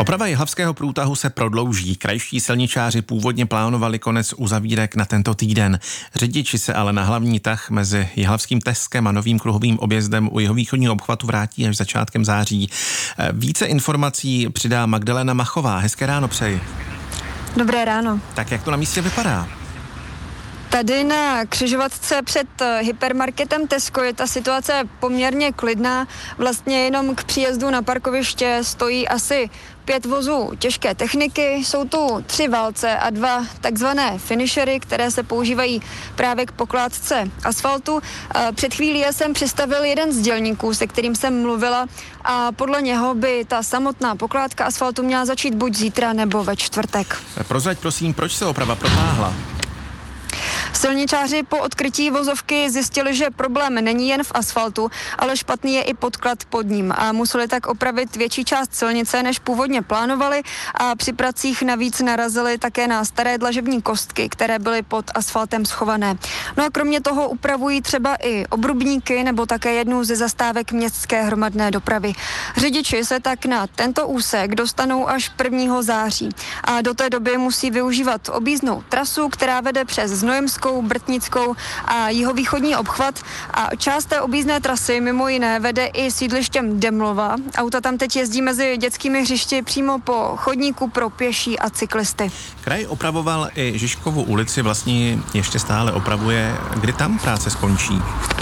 Oprava jihlavského průtahu se prodlouží. Krajští silničáři původně plánovali konec uzavírek na tento týden. Řidiči se ale na hlavní tah mezi jihlavským Teskem a novým kruhovým objezdem u jihovýchodního obchvatu vrátí až začátkem září. Více informací přidá Magdalena Machová. Hezké ráno přeji. Dobré ráno. Tak jak to na místě vypadá? Tady na křižovatce před hypermarketem Tesco je ta situace poměrně klidná. Vlastně jenom k příjezdu na parkoviště stojí asi 5 vozů těžké techniky. Jsou tu 3 válce a 2 takzvané finishery, které se používají právě k pokládce asfaltu. Před chvílí jsem přistavil jeden z dělníků, se kterým jsem mluvila, a podle něho by ta samotná pokládka asfaltu měla začít buď zítra nebo ve čtvrtek. Prozrať prosím, proč se oprava protáhla? Silničáři po odkrytí vozovky zjistili, že problém není jen v asfaltu, ale špatný je i podklad pod ním a museli tak opravit větší část silnice, než původně plánovali, a při pracích navíc narazili také na staré dlažební kostky, které byly pod asfaltem schované. No a kromě toho upravují třeba i obrubníky nebo také jednu ze zastávek městské hromadné dopravy. Řidiči se tak na tento úsek dostanou až 1. září a do té doby musí využívat objízdnou trasu, která vede přes Znojemskou, Brtnickou a jihovýchodní obchvat, a část té objízdné trasy mimo jiné vede i sídlištěm Demlova. Auta tam teď jezdí mezi dětskými hřišti přímo po chodníku pro pěší a cyklisty. Kraj opravoval i Žižkovu ulici, vlastně ještě stále opravuje. Kdy tam práce skončí?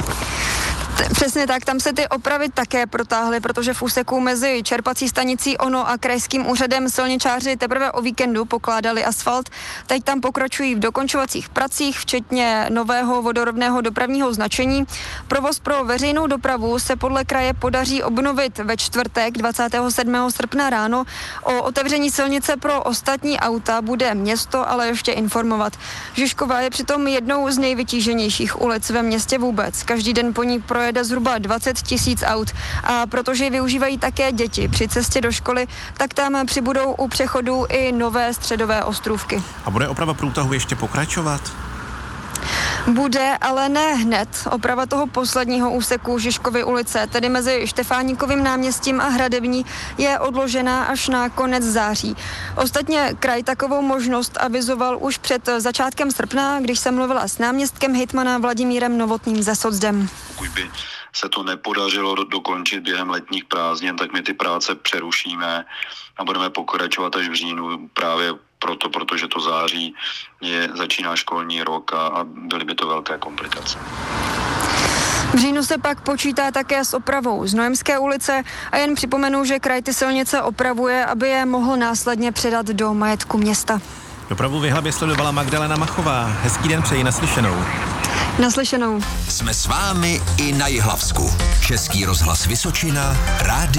Přesně tak, tam se ty opravy také protáhly, protože v úseku mezi čerpací stanicí Ono a krajským úřadem silničáři teprve o víkendu pokládali asfalt. Teď tam pokračují v dokončovacích pracích, včetně nového vodorovného dopravního značení. Provoz pro veřejnou dopravu se podle kraje podaří obnovit ve čtvrtek 27. srpna ráno. O otevření silnice pro ostatní auta bude město ale ještě informovat. Žižkova je přitom jednou z nejvytíženějších ulic ve městě vůbec. Každý den po ní projede zhruba 20 000 aut, a protože využívají také děti při cestě do školy, tak tam přibudou u přechodů i nové středové ostrůvky. A bude oprava průtahu ještě pokračovat? Bude, ale ne hned. Oprava toho posledního úseku Žižkovy ulice, tedy mezi Štefánikovým náměstím a Hradební, je odložena až na konec září. Ostatně kraj takovou možnost avizoval už před začátkem srpna, když jsem mluvila s náměstkem hejtmana Vladimírem Novotným ze Socdem. Pokud by se to nepodařilo dokončit během letních prázdnin, tak my ty práce přerušíme a budeme pokračovat až v říjnu, právě protože to září začíná školní rok a byly by to velké komplikace. V říjnu se pak počítá také s opravou Znojemské ulice a jen připomenu, že kraj ty silnice opravuje, aby je mohl následně předat do majetku města. Dopravu v Jihlavě sledovala Magdalena Machová. Hezký den přeji, naslyšenou. Naslyšenou. Jsme s vámi i na Jihlavsku. Český rozhlas Vysočina, rádio